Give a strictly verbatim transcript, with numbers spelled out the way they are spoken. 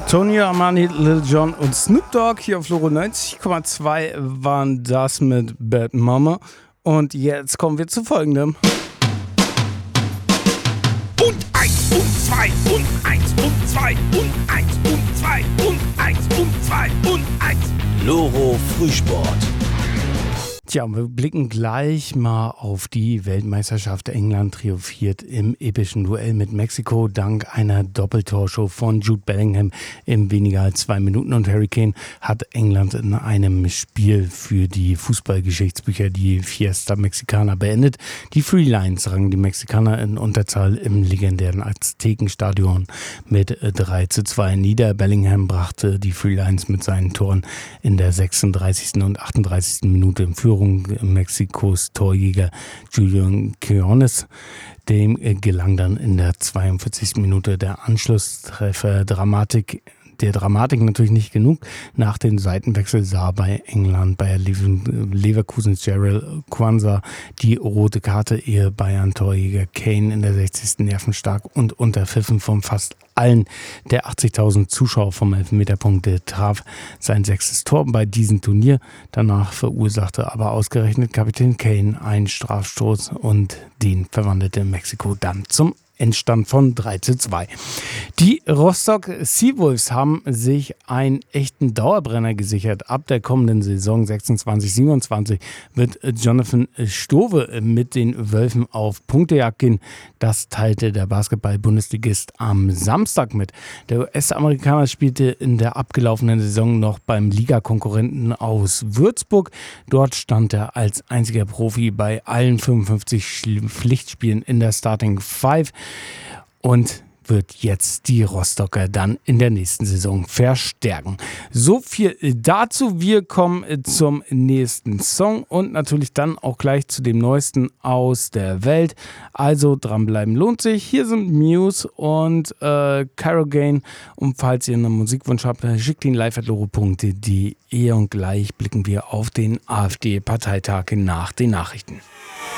Tony Armani, Lil Jon und Snoop Dogg hier auf Loro neunzig Komma zwei waren das mit Bad Mama. Und jetzt kommen wir zu folgendem. Und eins und zwei und eins und zwei und eins und zwei und eins und zwei und eins. Loro Frühsport. Tja, wir blicken gleich mal auf die Weltmeisterschaft. England triumphiert im epischen Duell mit Mexiko dank einer Doppeltorshow von Jude Bellingham in weniger als zwei Minuten. Und Harry Kane hat England in einem Spiel für die Fußballgeschichtsbücher, die Fiesta Mexicana, beendet. Die Three Lions rangen die Mexikaner in Unterzahl im legendären Aztekenstadion mit drei zu zwei nieder. Bellingham brachte die Three Lions mit seinen Toren in der sechsunddreißigsten und achtunddreißigsten Minute in Führung. Mexikos Torjäger Julian Quiñones. Dem gelang dann in der zweiundvierzigsten Minute der Anschlusstreffer. Dramatik Der Dramatik natürlich nicht genug. Nach dem Seitenwechsel sah bei England Bayer Leverkusens Gerald Quansah die rote Karte, ehe Bayern-Torjäger Kane in der sechzigsten nervenstark und unterpfiffen von fast allen der achtzigtausend Zuschauer vom Elfmeterpunkt traf sein sechstes Tor bei diesem Turnier. Danach verursachte aber ausgerechnet Kapitän Kane einen Strafstoß und den verwandelte Mexiko dann zum Endstand von drei zu zwei. Die Rostock Seawolves haben sich einen echten Dauerbrenner gesichert. Ab der kommenden Saison sechsundzwanzig siebenundzwanzig wird Jonathan Stove mit den Wölfen auf Punktejagd gehen. Das teilte der Basketball-Bundesligist am Samstag mit. Der U S-Amerikaner spielte in der abgelaufenen Saison noch beim Ligakonkurrenten aus Würzburg. Dort stand er als einziger Profi bei allen fünfundfünfzig Pflichtspielen in der Starting Five und wird jetzt die Rostocker dann in der nächsten Saison verstärken. So viel dazu. Wir kommen zum nächsten Song und natürlich dann auch gleich zu dem neuesten aus der Welt. Also dranbleiben lohnt sich. Hier sind Muse und äh, Carogane. Und falls ihr einen Musikwunsch habt, schickt ihn live at loro punkt de und gleich blicken wir auf den AfD-Parteitag nach den Nachrichten.